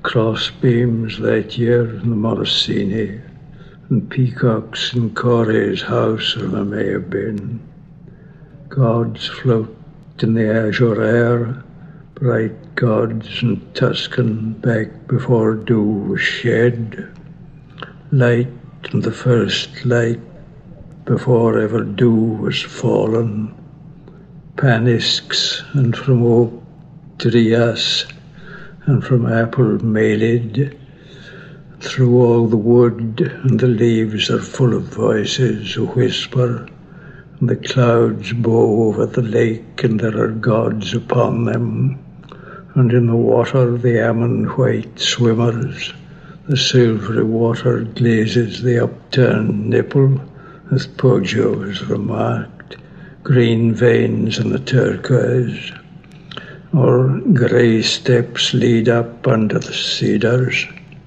cross beams that year in the Morosini, and peacocks in Corey's house, or there may have been. Gods float in the azure air, bright gods in Tuscan back before dew was shed. Light and the first light before ever dew was fallen. Panisks and from oak Trias and from apple melid. Through all the wood and the leaves are full of voices who whisper, and the clouds bow over the lake and there are gods upon them. And in the water the almond white swimmers, the silvery water glazes the upturned nipple, as Poggio has remarked, green veins in the turquoise, or grey steps lead up under the cedars.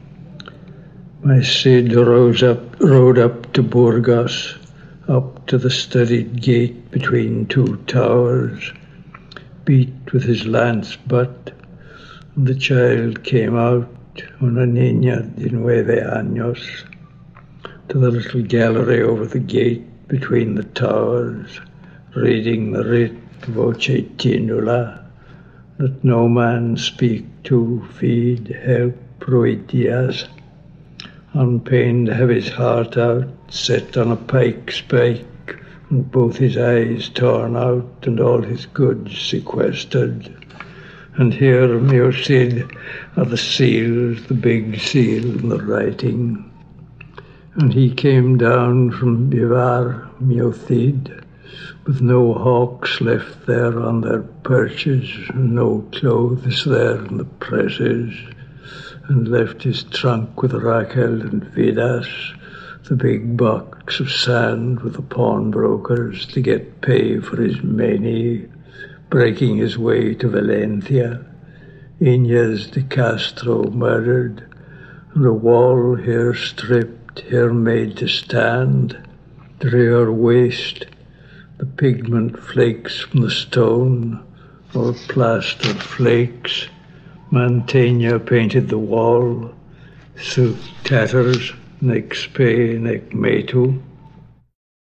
My Cid rode up to Burgos, up to the studded gate between two towers, beat with his lance butt, and the child came out, una niña de 9 años, to the little gallery over the gate between the towers, reading the writ voce tinula, that no man speak to, feed, help, proitias, on pain to have his heart out, set on a pike spike, and both his eyes torn out, and all his goods sequestered. And here, mio Cid, are the seals, the big seal and the writing. And he came down from Bivar, mio Cid, with no hawks left there on their perches, and no clothes there in the presses, and left his trunk with Raquel and Vidas, the big box of sand with the pawnbrokers to get pay for his many, breaking his way to Valencia, Inez de Castro murdered, and a wall here stripped, here made to stand, drear waste, the pigment flakes from the stone, or plaster flakes. Mantegna painted the wall, silk tatters, nec spe, nec metu,